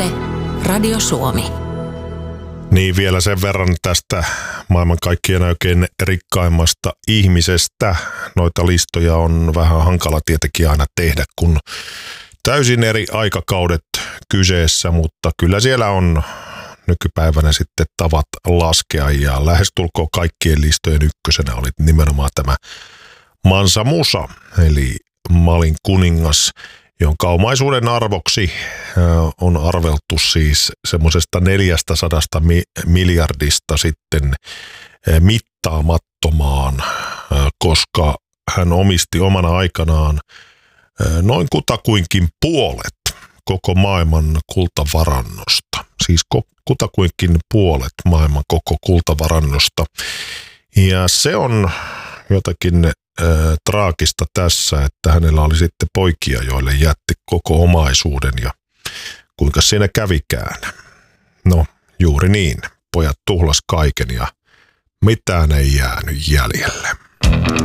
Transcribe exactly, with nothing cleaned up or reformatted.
Yle, Radio Suomi. Niin vielä sen verran tästä maailman kaikkien oikein rikkaimmasta ihmisestä. Noita listoja on vähän hankala tietenkin aina tehdä, kun täysin eri aikakaudet kyseessä, mutta kyllä siellä on nykypäivänä sitten tavat laskea ja lähestulkoon kaikkien listojen ykkösenä oli nimenomaan tämä Mansa Musa, eli Malin kuningas, jonka omaisuuden arvoksi on arveltu siis semmoisesta neljästäsadasta miljardista sitten mittaamattomaan, koska hän omisti omana aikanaan noin kutakuinkin puolet koko maailman kultavarannosta. Siis kutakuinkin puolet maailman koko kultavarannosta. Ja se on jotakin äh, traagista tässä, että hänellä oli sitten poikia, joille jätti koko omaisuuden ja kuinka siinä kävikään. No juuri niin, pojat tuhlas kaiken ja mitään ei jäänyt jäljelle.